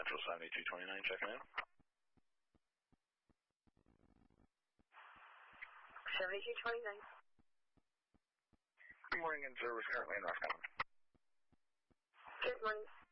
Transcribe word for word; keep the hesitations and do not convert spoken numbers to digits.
Central seventy-two twenty-nine, checking in. seventy-two twenty-nine. Good morning, in service currently in Roscommon. Good morning.